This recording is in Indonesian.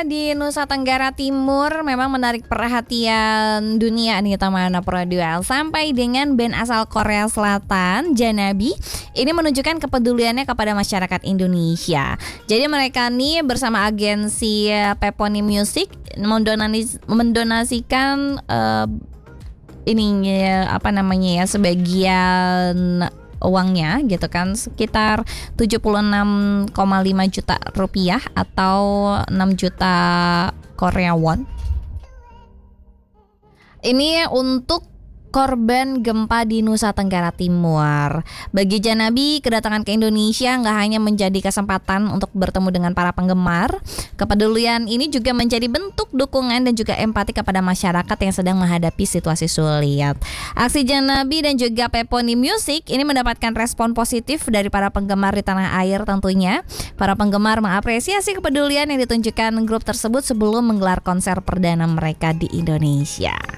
di Nusa Tenggara Timur memang menarik perhatian dunia nih Tamana Produel. Sampai dengan band asal Korea Selatan, Janabi, ini menunjukkan kepeduliannya kepada masyarakat Indonesia. Jadi mereka nih bersama agensi Peponi Music mendonasikan sebagian uangnya gitu kan, sekitar 76,5 juta rupiah atau 6 juta Korea won. Ini untuk korban gempa di Nusa Tenggara Timur. Bagi Janabi, kedatangan ke Indonesia nggak hanya menjadi kesempatan untuk bertemu dengan para penggemar. Kepedulian ini juga menjadi bentuk dukungan dan juga empati kepada masyarakat yang sedang menghadapi situasi sulit. Aksi Janabi dan juga Peponi Music ini mendapatkan respon positif dari para penggemar di tanah air tentunya. Para penggemar mengapresiasi kepedulian yang ditunjukkan grup tersebut sebelum menggelar konser perdana mereka di Indonesia.